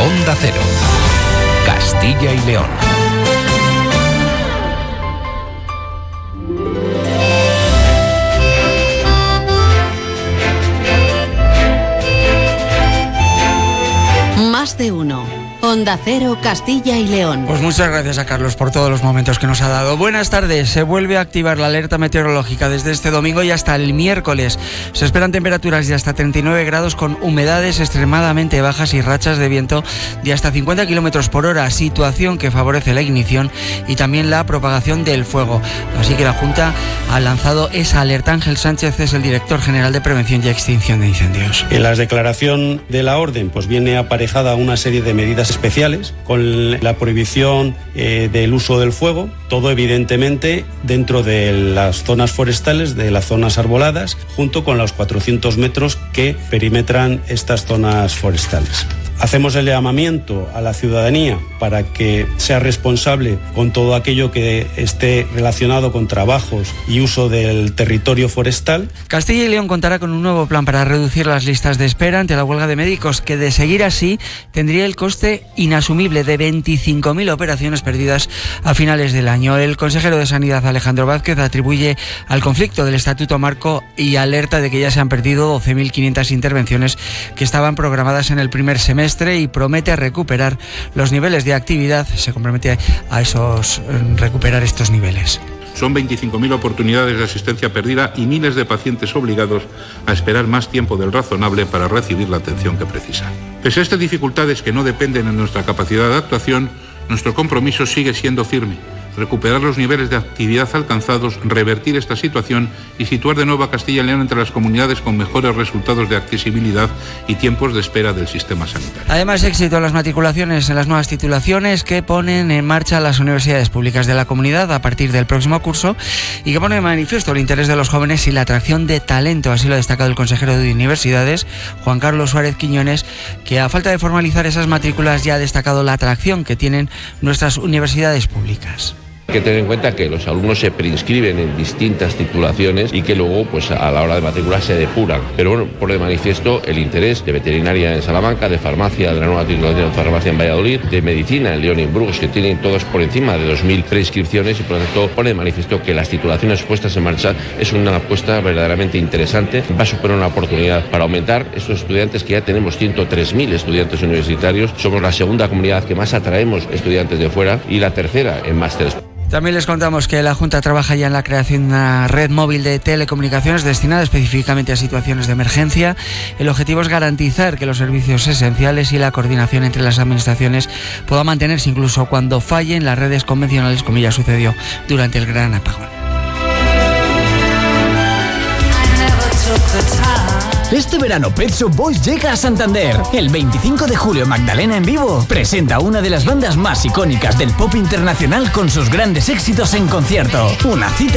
Onda Cero, Castilla y León. Más de uno. Onda Cero, Castilla y León. Pues muchas gracias a Carlos por todos los momentos que nos ha dado. Buenas tardes. Se vuelve a activar la alerta meteorológica desde este domingo y hasta el miércoles. Se esperan temperaturas de hasta 39 grados con humedades extremadamente bajas y rachas de viento de hasta 50 kilómetros por hora, situación que favorece la ignición y también la propagación del fuego. Así que la Junta ha lanzado esa alerta. Ángel Sánchez es el director general de Prevención y Extinción de Incendios. En la declaración de la orden pues viene aparejada una serie de medidas especiales con la prohibición del uso del fuego, todo evidentemente dentro de las zonas forestales, de las zonas arboladas, junto con los 400 metros que perimetran estas zonas forestales. Hacemos el llamamiento a la ciudadanía para que sea responsable con todo aquello que esté relacionado con trabajos y uso del territorio forestal. Castilla y León contará con un nuevo plan para reducir las listas de espera ante la huelga de médicos, que de seguir así tendría el coste inasumible de 25.000 operaciones perdidas a finales del año. El consejero de Sanidad, Alejandro Vázquez, atribuye al conflicto del Estatuto Marco y alerta de que ya se han perdido 12.500 intervenciones que estaban programadas en el primer semestre, y promete recuperar los niveles de actividad, se compromete a recuperar estos niveles. Son 25.000 oportunidades de asistencia perdida y miles de pacientes obligados a esperar más tiempo del razonable para recibir la atención que precisan. Pese a estas dificultades que no dependen de nuestra capacidad de actuación, nuestro compromiso sigue siendo firme: recuperar los niveles de actividad alcanzados, revertir esta situación y situar de nuevo a Castilla y León entre las comunidades con mejores resultados de accesibilidad y tiempos de espera del sistema sanitario. Además, éxito en las matriculaciones en las nuevas titulaciones que ponen en marcha las universidades públicas de la comunidad a partir del próximo curso y que pone de manifiesto el interés de los jóvenes y la atracción de talento. Así lo ha destacado el consejero de Universidades, Juan Carlos Suárez Quiñones, que a falta de formalizar esas matrículas ya ha destacado la atracción que tienen nuestras universidades públicas. Hay que tener en cuenta que los alumnos se preinscriben en distintas titulaciones y que luego, pues a la hora de matricular, se depuran. Pero bueno, pone de manifiesto el interés de veterinaria en Salamanca, de farmacia, de la nueva titulación de farmacia en Valladolid, de medicina en León y en Burgos, que tienen todos por encima de 2.000 preinscripciones, y por lo tanto pone de manifiesto que las titulaciones puestas en marcha es una apuesta verdaderamente interesante. Va a suponer una oportunidad para aumentar estos estudiantes, que ya tenemos 103.000 estudiantes universitarios. Somos la segunda comunidad que más atraemos estudiantes de fuera y la tercera en másteres. También les contamos que la Junta trabaja ya en la creación de una red móvil de telecomunicaciones destinada específicamente a situaciones de emergencia. El objetivo es garantizar que los servicios esenciales y la coordinación entre las administraciones puedan mantenerse incluso cuando fallen las redes convencionales, como ya sucedió durante el gran apagón. Este verano Pet Shop Boys llega a Santander. El 25 de julio Magdalena en Vivo presenta una de las bandas más icónicas del pop internacional con sus grandes éxitos en concierto. Una cita